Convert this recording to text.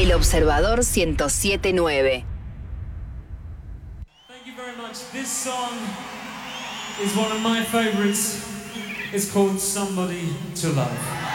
El Observador 107.9. Thank you very much. This song is one of my favorites. It's called Somebody to Love.